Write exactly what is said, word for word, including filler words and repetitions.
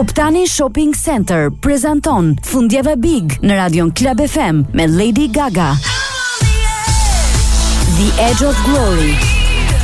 Toptani Shopping Center prezanton Fundjava Big në Radion Club F M me Lady Gaga. The Edge of Glory.